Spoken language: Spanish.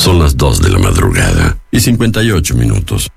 Son las 2 de la madrugada y 58 minutos.